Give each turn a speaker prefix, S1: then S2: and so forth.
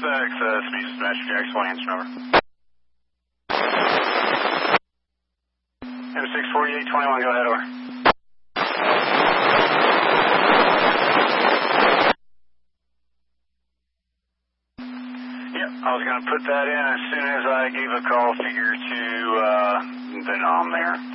S1: Speed Dispatch, Jackson 1, answer number. M64821, go ahead, over. Yep, I was going to put that in as soon as I gave a call figure to Venom there.